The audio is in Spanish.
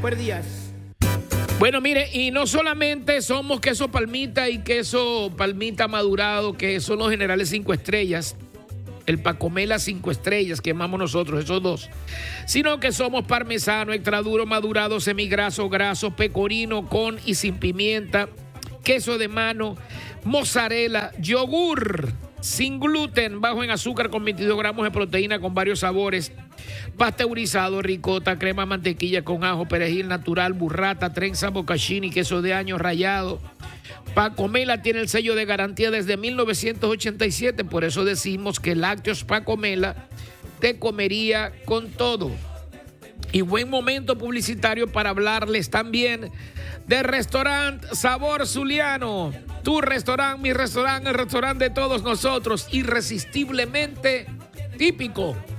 Buenos días. Bueno, mire, y no solamente somos queso palmita y queso palmita madurado, que son los generales 5 estrellas, el Pacomela 5 estrellas que llamamos nosotros, esos dos, sino que somos parmesano, extra duro, madurado, semigraso, graso, pecorino con y sin pimienta, queso de mano, mozzarella, yogur sin gluten, bajo en azúcar con 22 gramos de proteína con varios sabores, pasteurizado, ricota, crema, mantequilla con ajo, perejil natural, burrata, trenza, boccacini, queso de año rallado. Pacomela tiene el sello de garantía desde 1987, por eso decimos que Lácteos Pacomela te comería con todo. Y buen momento publicitario para hablarles también de Restaurant Sabor Zuliano. Tu restaurante, mi restaurante, el restaurante de todos nosotros, irresistiblemente típico.